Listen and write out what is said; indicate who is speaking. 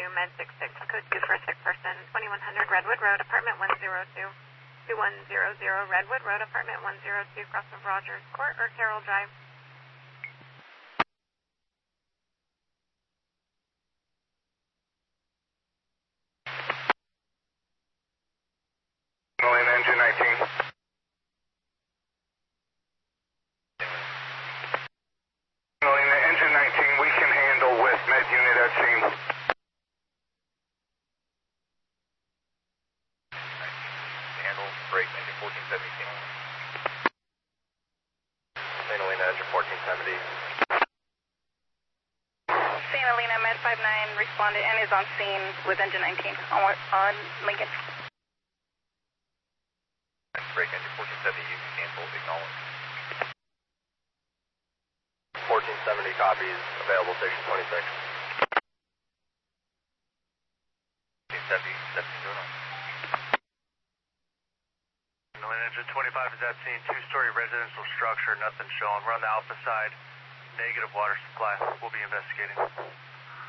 Speaker 1: Med 66, code 2 for a sick person, 2100 Redwood Road, apartment 102. 2100 Redwood Road, apartment 102, cross of Rogers Court or Carroll Drive.
Speaker 2: Engine 19. Engine 19, we can handle with med unit at scene.
Speaker 3: Handle, break, engine 1470, St. Helena, engine 1470.
Speaker 4: St. Helena, Med 59 responded and is on scene with engine 19 on Lincoln.
Speaker 3: Break, engine 1470, you can cancel, acknowledge. 1470 copies, available station 26. 1470, 17
Speaker 5: Engine 25 is at scene, two-story residential structure, nothing showing. We're on the Alpha side, negative water supply. We'll be investigating.